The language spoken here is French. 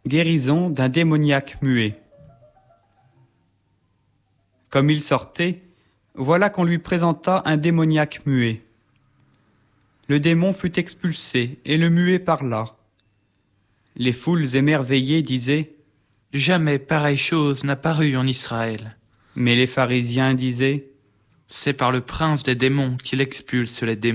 Guérison d'un démoniaque muet. Comme il sortait, voilà qu'on lui présenta un démoniaque muet. Le démon fut expulsé et le muet parla. Les foules émerveillées disaient « Jamais pareille chose n'a paru en Israël. » Mais les pharisiens disaient « C'est par le prince des démons qu'il expulse les démons. »